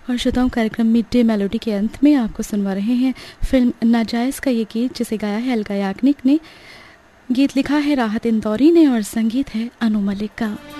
और श्रोताओं, कार्यक्रम मिड डे मेलोडी के अंत में आपको सुनवा रहे हैं फिल्म नाजायज़ का ये गीत, जिसे गाया है अलका याग्निक ने। गीत लिखा है राहत इंदौरी ने और संगीत है अनु मलिक का।